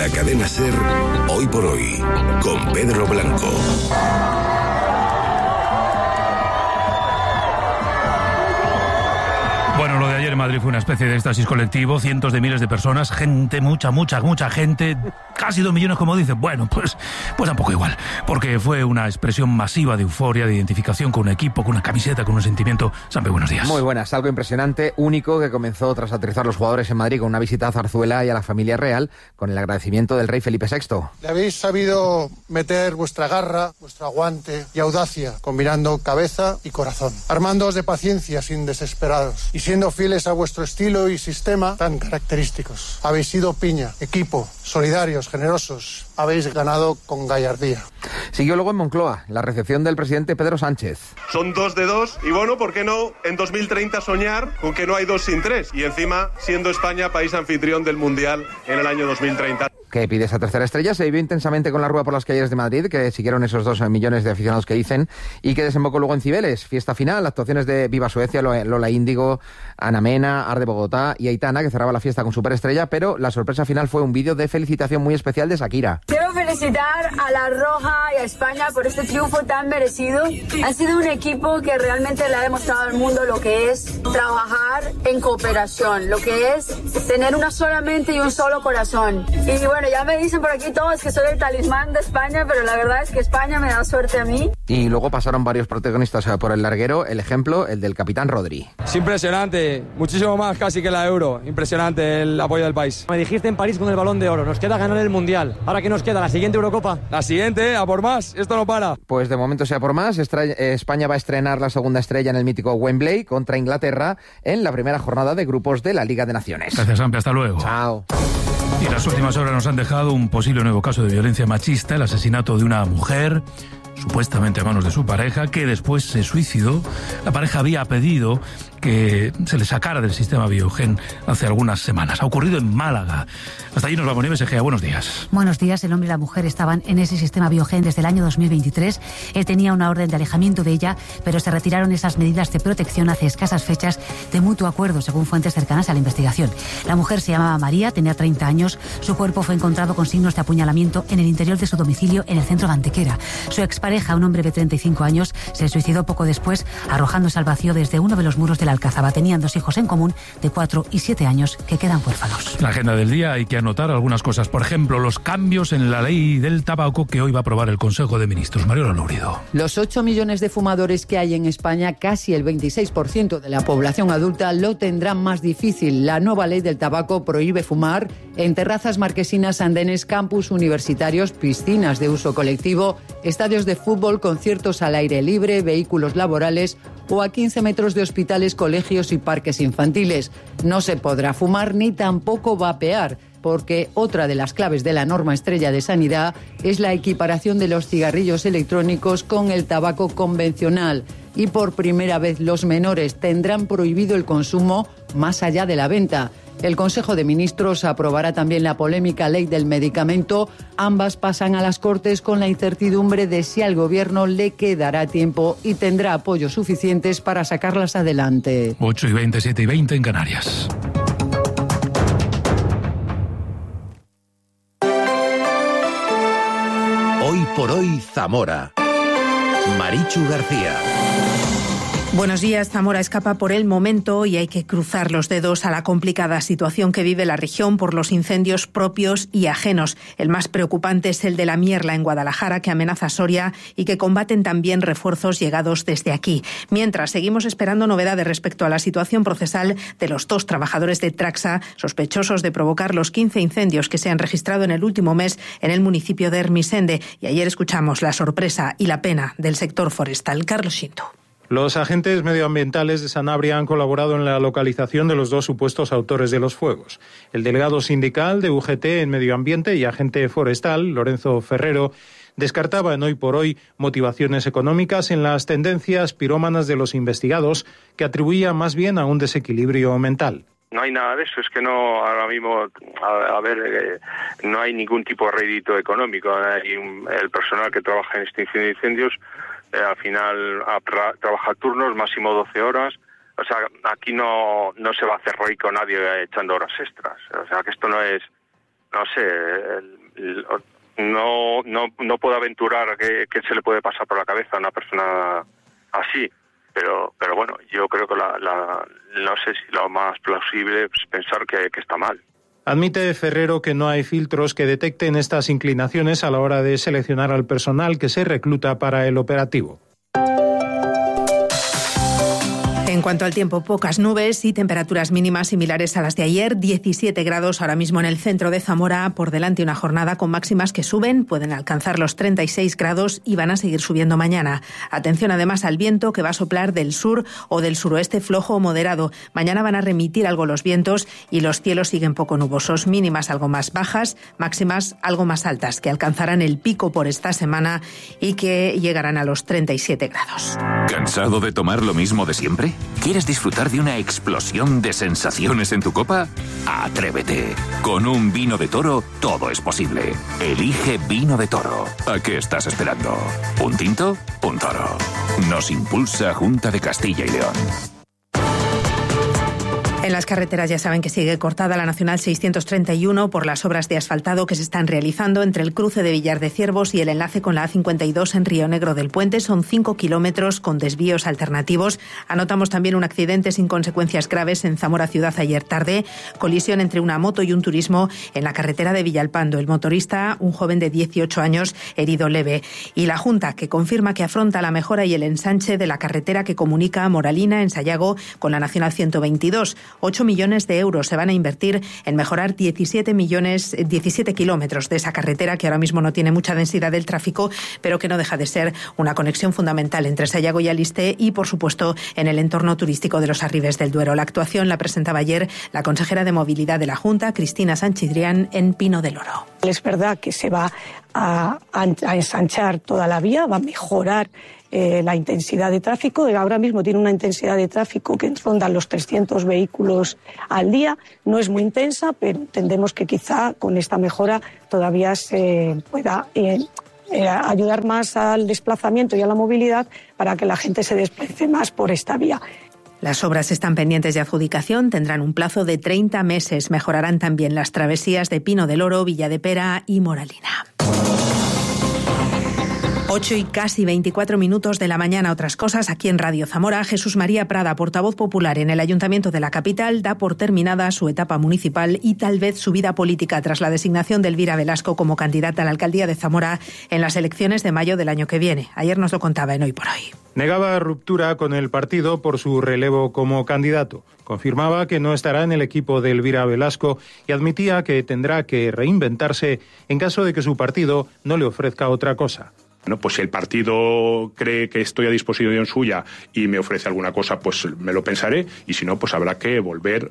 la cadena SER, Hoy por Hoy, con Pedro Blanco. Bueno, lo de ayer en Madrid fue una especie de éxtasis colectivo, cientos de miles de personas, gente, mucha gente, casi 2 millones como dicen. Bueno, pues tampoco igual, porque fue una expresión masiva de euforia, de identificación con un equipo, con una camiseta, con un sentimiento. Sampe, buenos días. Muy buenas, algo impresionante, único, que comenzó tras aterrizar los jugadores en Madrid con una visita a Zarzuela y a la familia real, con el agradecimiento del rey Felipe VI. Le habéis sabido meter vuestra garra, vuestro aguante y audacia, combinando cabeza y corazón, armándoos de paciencia sin desesperados y siendo fieles a vuestro estilo y sistema tan característicos. Habéis sido piña, equipo, solidarios, generosos. Habéis ganado con gallardía. Siguió luego en Moncloa la recepción del presidente Pedro Sánchez. Son 2 de 2 y bueno, ¿por qué no en 2030 soñar con que no hay 2 sin 3? Y encima siendo España país anfitrión del Mundial en el año 2030. Que pide esa tercera estrella se vivió intensamente con la Rúa por las calles de Madrid, que siguieron esos 2 millones de aficionados que dicen, y que desembocó luego en Cibeles. Fiesta final, actuaciones de Viva Suecia, Lola Índigo, Ana Mena, Arde Bogotá y Aitana, que cerraba la fiesta con superestrella, pero la sorpresa final fue un vídeo de felicitación muy especial de Shakira. Quiero felicitar a La Roja y a España por este triunfo tan merecido. Han sido un equipo que realmente le ha demostrado al mundo lo que es trabajar en cooperación, lo que es tener una sola mente y un solo corazón. Y bueno, ya me dicen por aquí todos que soy el talismán de España, pero la verdad es que España me da suerte a mí. Y luego pasaron varios protagonistas por el larguero, el ejemplo, el del capitán Rodri. Es impresionante, muchísimo más casi que la Euro, impresionante el apoyo del país. Me dijiste en París con el Balón de Oro, nos queda ganar el Mundial. ¿Ahora qué nos queda? ¿La siguiente Eurocopa? La siguiente, a por más, esto no para. Pues de momento sea por más, España va a estrenar la segunda estrella en el mítico Wembley contra Inglaterra en la primera jornada de grupos de la Liga de Naciones. Gracias, Sampe, hasta luego. Chao. Y las últimas horas nos han dejado un posible nuevo caso de violencia machista, el asesinato de una mujer, supuestamente a manos de su pareja, que después se suicidó. La pareja había pedido que se le sacara del sistema Biogen hace algunas semanas. Ha ocurrido en Málaga. Hasta allí nos vamos, Nieves Egea. Buenos días. Buenos días. El hombre y la mujer estaban en ese sistema Biogen desde el año 2023. Él tenía una orden de alejamiento de ella, pero se retiraron esas medidas de protección hace escasas fechas de mutuo acuerdo, según fuentes cercanas a la investigación. La mujer se llamaba María, tenía 30 años. Su cuerpo fue encontrado con signos de apuñalamiento en el interior de su domicilio en el centro de Antequera. Su expareja, un hombre de 35 años, se suicidó poco después, arrojándose al vacío desde uno de los muros de la Alcazaba. Tenían 2 hijos en común de 4 y 7 años que quedan huérfanos. La agenda del día, hay que anotar algunas cosas. Por ejemplo, los cambios en la ley del tabaco que hoy va a aprobar el Consejo de Ministros. Mariola Lourido. Los 8 millones de fumadores que hay en España, casi el 26% de la población adulta, lo tendrán más difícil. La nueva ley del tabaco prohíbe fumar en terrazas marquesinas, andenes, campus universitarios, piscinas de uso colectivo, estadios de fútbol, conciertos al aire libre, vehículos laborales o a 15 metros de hospitales, colegios y parques infantiles. No se podrá fumar ni tampoco vapear, porque otra de las claves de la norma estrella de sanidad es la equiparación de los cigarrillos electrónicos con el tabaco convencional. Y por primera vez los menores tendrán prohibido el consumo más allá de la venta. El Consejo de Ministros aprobará también la polémica ley del medicamento. Ambas pasan a las Cortes con la incertidumbre de si al Gobierno le quedará tiempo y tendrá apoyos suficientes para sacarlas adelante. 8:20, 7:20 en Canarias. Hoy por Hoy, Zamora. Marichu García. Buenos días. Zamora escapa por el momento y hay que cruzar los dedos a la complicada situación que vive la región por los incendios propios y ajenos. El más preocupante es el de la Mierla en Guadalajara, que amenaza Soria y que combaten también refuerzos llegados desde aquí. Mientras, seguimos esperando novedades respecto a la situación procesal de los 2 trabajadores de Traxa sospechosos de provocar los 15 incendios que se han registrado en el último mes en el municipio de Ermessende. Y ayer escuchamos la sorpresa y la pena del sector forestal. Carlos Shinto. Los agentes medioambientales de Sanabria han colaborado en la localización de los 2 supuestos autores de los fuegos. El delegado sindical de UGT en Medio Ambiente y agente forestal, Lorenzo Ferrero, descartaba en Hoy por Hoy motivaciones económicas en las tendencias pirómanas de los investigados, que atribuía más bien a un desequilibrio mental. No hay nada de eso, es que no, ahora mismo, no hay ningún tipo de rédito económico. El personal que trabaja en extinción de incendios al final trabaja turnos, máximo 12 horas. O sea, aquí no se va a hacer rico nadie echando horas extras. O sea, que esto no es no sé, no puedo aventurar qué se le puede pasar por la cabeza a una persona así, pero bueno, yo creo que no sé si lo más plausible es pensar que está mal. Admite Ferrero que no hay filtros que detecten estas inclinaciones a la hora de seleccionar al personal que se recluta para el operativo. En cuanto al tiempo, pocas nubes y temperaturas mínimas similares a las de ayer, 17 grados ahora mismo en el centro de Zamora, por delante una jornada con máximas que suben, pueden alcanzar los 36 grados y van a seguir subiendo mañana. Atención además al viento que va a soplar del sur o del suroeste flojo o moderado. Mañana van a remitir algo los vientos y los cielos siguen poco nubosos, mínimas algo más bajas, máximas algo más altas, que alcanzarán el pico por esta semana y que llegarán a los 37 grados. ¿Cansado de tomar lo mismo de siempre? ¿Quieres disfrutar de una explosión de sensaciones en tu copa? ¡Atrévete! Con un vino de Toro todo es posible. Elige Vino de Toro. ¿A qué estás esperando? ¿Un tinto? Un Toro. Nos impulsa Junta de Castilla y León. En las carreteras ya saben que sigue cortada la Nacional 631 por las obras de asfaltado que se están realizando entre el cruce de Villar de Ciervos y el enlace con la A52 en Río Negro del Puente. Son 5 kilómetros con desvíos alternativos. Anotamos también un accidente sin consecuencias graves en Zamora Ciudad ayer tarde. Colisión entre una moto y un turismo en la carretera de Villalpando. El motorista, un joven de 18 años, herido leve. Y la Junta, que confirma que afronta la mejora y el ensanche de la carretera que comunica Moralina en Sayago con la Nacional 122. 8 millones de euros se van a invertir en mejorar 17 kilómetros de esa carretera que ahora mismo no tiene mucha densidad del tráfico, pero que no deja de ser una conexión fundamental entre Sayago y Aliste y, por supuesto, en el entorno turístico de los Arribes del Duero. La actuación la presentaba ayer la consejera de Movilidad de la Junta, Cristina Sanchidrián, en Pino del Oro. Es verdad que se va a ensanchar toda la vía, va a mejorar la intensidad de tráfico. Ahora mismo tiene una intensidad de tráfico que ronda los 300 vehículos al día. No es muy intensa, pero entendemos que quizá con esta mejora todavía se pueda ayudar más al desplazamiento y a la movilidad para que la gente se desplace más por esta vía. Las obras están pendientes de adjudicación, tendrán un plazo de 30 meses. Mejorarán también las travesías de Pino del Oro, Villa de Pera y Moralina. 8 y casi 24 minutos de la mañana. Otras cosas aquí en Radio Zamora. Jesús María Prada, portavoz popular en el Ayuntamiento de la capital, da por terminada su etapa municipal y tal vez su vida política tras la designación de Elvira Velasco como candidata a la alcaldía de Zamora en las elecciones de mayo del año que viene. Ayer nos lo contaba en Hoy por Hoy. Negaba ruptura con el partido por su relevo como candidato. Confirmaba que no estará en el equipo de Elvira Velasco y admitía que tendrá que reinventarse en caso de que su partido no le ofrezca otra cosa. Bueno, pues si el partido cree que estoy a disposición suya y me ofrece alguna cosa, pues me lo pensaré, y si no, pues habrá que volver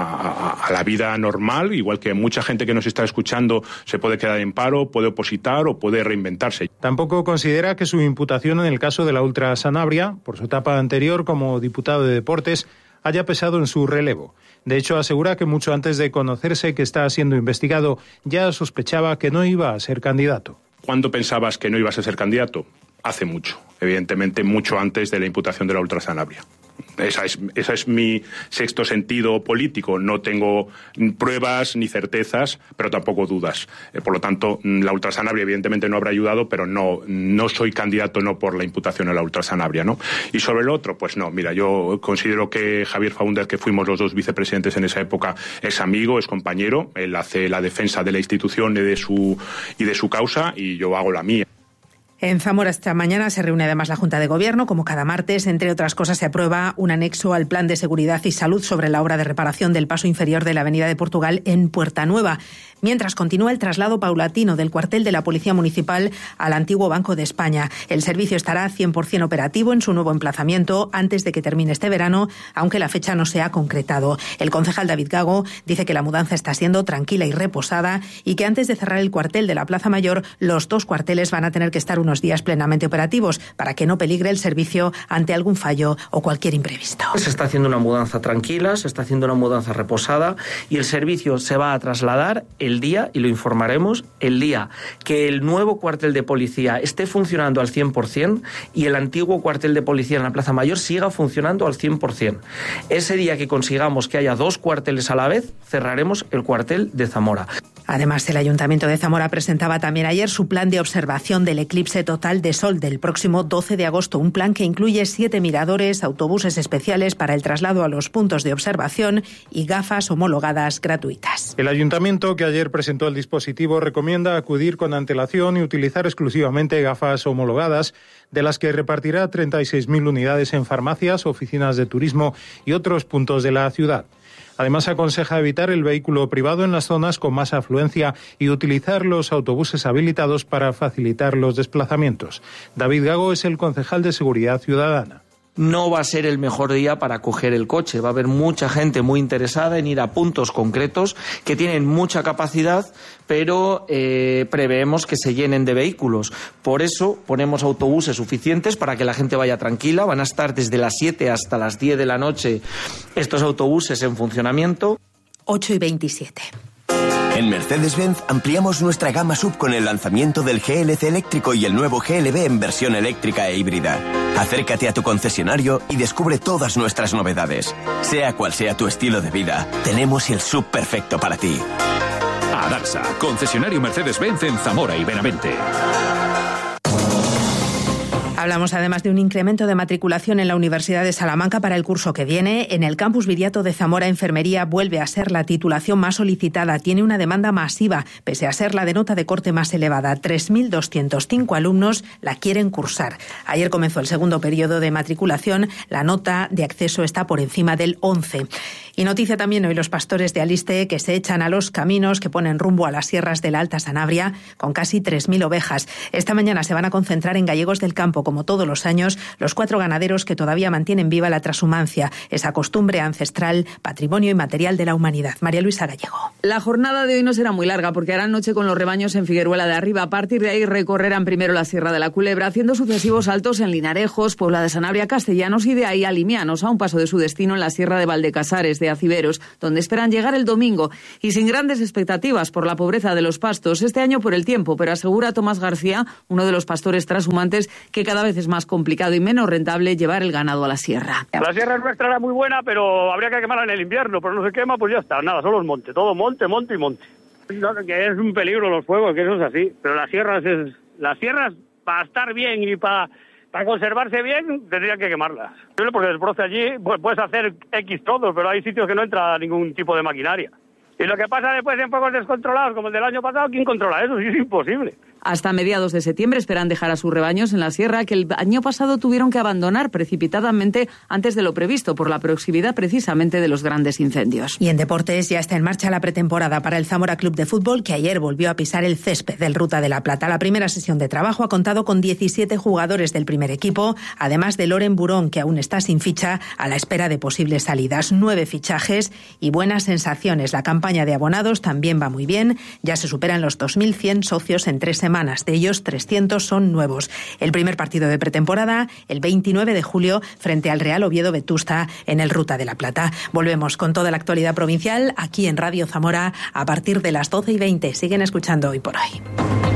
a la vida normal, igual que mucha gente que nos está escuchando se puede quedar en paro, puede opositar o puede reinventarse. Tampoco considera que su imputación en el caso de la Ultra Sanabria, por su etapa anterior como diputado de Deportes, haya pesado en su relevo. De hecho, asegura que mucho antes de conocerse que está siendo investigado, ya sospechaba que no iba a ser candidato. ¿Cuándo pensabas que no ibas a ser candidato? Hace mucho, evidentemente mucho antes de la imputación de la Ultra Sanabria. Esa es mi sexto sentido político. No tengo pruebas ni certezas, pero tampoco dudas. Por lo tanto, la Ultra Sanabria evidentemente no habrá ayudado, pero no soy candidato no por la imputación a la Ultra Sanabria, ¿no? Y sobre el otro, pues no. Mira, yo considero que Javier Faúndez, que fuimos los dos vicepresidentes en esa época, es amigo, es compañero. Él hace la defensa de la institución y de su causa, y yo hago la mía. En Zamora esta mañana se reúne además la Junta de Gobierno. Como cada martes, entre otras cosas, se aprueba un anexo al Plan de Seguridad y Salud sobre la obra de reparación del paso inferior de la Avenida de Portugal en Puerta Nueva. Mientras continúa el traslado paulatino del cuartel de la Policía Municipal al antiguo Banco de España. El servicio estará 100% operativo en su nuevo emplazamiento antes de que termine este verano, aunque la fecha no se ha concretado. El concejal David Gago dice que la mudanza está siendo tranquila y reposada y que antes de cerrar el cuartel de la Plaza Mayor, los dos cuarteles van a tener que estar unos unos días plenamente operativos para que no peligre el servicio ante algún fallo o cualquier imprevisto. Se está haciendo una mudanza tranquila, se está haciendo una mudanza reposada y el servicio se va a trasladar el día, y lo informaremos, el día que el nuevo cuartel de policía esté funcionando al 100% y el antiguo cuartel de policía en la Plaza Mayor siga funcionando al 100%. Ese día que consigamos que haya 2 cuarteles a la vez, cerraremos el cuartel de Zamora. Además, el Ayuntamiento de Zamora presentaba también ayer su plan de observación del eclipse total de sol del próximo 12 de agosto, un plan que incluye 7 miradores, autobuses especiales para el traslado a los puntos de observación y gafas homologadas gratuitas. El Ayuntamiento, que ayer presentó el dispositivo, recomienda acudir con antelación y utilizar exclusivamente gafas homologadas, de las que repartirá 36.000 unidades en farmacias, oficinas de turismo y otros puntos de la ciudad. Además, aconseja evitar el vehículo privado en las zonas con más afluencia y utilizar los autobuses habilitados para facilitar los desplazamientos. David Gago es el concejal de Seguridad Ciudadana. No va a ser el mejor día para coger el coche. Va a haber mucha gente muy interesada en ir a puntos concretos que tienen mucha capacidad, pero preveemos que se llenen de vehículos. Por eso ponemos autobuses suficientes para que la gente vaya tranquila. Van a estar desde las 7 hasta las 10 de la noche estos autobuses en funcionamiento. 8:27. En Mercedes-Benz ampliamos nuestra gama SUV con el lanzamiento del GLC eléctrico y el nuevo GLB en versión eléctrica e híbrida. Acércate a tu concesionario y descubre todas nuestras novedades. Sea cual sea tu estilo de vida, tenemos el SUV perfecto para ti. Adaxa, concesionario Mercedes-Benz en Zamora y Benavente. Hablamos además de un incremento de matriculación en la Universidad de Salamanca para el curso que viene. En el campus Viriato de Zamora, enfermería vuelve a ser la titulación más solicitada. Tiene una demanda masiva, pese a ser la de nota de corte más elevada. 3.205 alumnos la quieren cursar. Ayer comenzó el segundo periodo de matriculación. La nota de acceso está por encima del 11. Y noticia también hoy los pastores de Aliste, que se echan a los caminos que ponen rumbo a las sierras de la Alta Sanabria con casi 3.000 ovejas. Esta mañana se van a concentrar en Gallegos del Campo, como todos los años, los 4 ganaderos que todavía mantienen viva la trashumancia, esa costumbre ancestral, patrimonio inmaterial de la humanidad. María Luisa Gallego. La jornada de hoy no será muy larga porque harán noche con los rebaños en Figueruela de Arriba. A partir de ahí recorrerán primero la Sierra de la Culebra, haciendo sucesivos saltos en Linarejos, Puebla de Sanabria, Castellanos y de ahí a Limianos, a un paso de su destino en la Sierra de Valdecasares de Aciveros, donde esperan llegar el domingo y sin grandes expectativas por la pobreza de los pastos, este año por el tiempo, pero asegura Tomás García, uno de los pastores trashumantes, que cada vez es más complicado y menos rentable llevar el ganado a la sierra. La sierra nuestra era muy buena, pero habría que quemarla en el invierno, pero no se quema, pues ya está, nada, solo es monte, todo monte, monte y monte. No, que es un peligro los fuegos, que eso es así, pero las sierras para estar bien y para conservarse bien tendrían que quemarlas. Porque desbroce allí, pues puedes hacer X todo, pero hay sitios que no entra ningún tipo de maquinaria. Y lo que pasa después en fuegos descontrolados, como el del año pasado, ¿quién controla eso? Sí, es imposible. Hasta mediados de septiembre esperan dejar a sus rebaños en la sierra que el año pasado tuvieron que abandonar precipitadamente antes de lo previsto por la proximidad precisamente de los grandes incendios. Y en deportes ya está en marcha la pretemporada para el Zamora Club de Fútbol, que ayer volvió a pisar el césped del Ruta de la Plata. La primera sesión de trabajo ha contado con 17 jugadores del primer equipo, además de Loren Burón, que aún está sin ficha a la espera de posibles salidas. 9 fichajes y buenas sensaciones. La campaña de abonados también va muy bien. Ya se superan los 2.100 socios en 3 semanas. De ellos, 300 son nuevos. El primer partido de pretemporada, el 29 de julio, frente al Real Oviedo Vetusta en el Ruta de la Plata. Volvemos con toda la actualidad provincial aquí en Radio Zamora a partir de las 12:20. Siguen escuchando Hoy por Hoy.